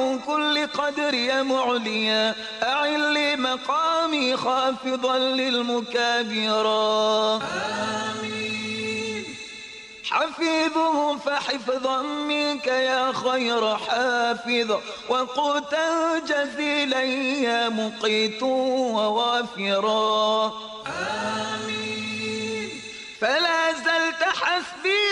من كل قدر يا معليا أعل لي مقامي خافضا للمكابرا. آمين. حفيظه فحفظا منك يا خير حافظ وقوتا جزيلا يا مقيت ووافرا. آمين. فلا زلت حسبي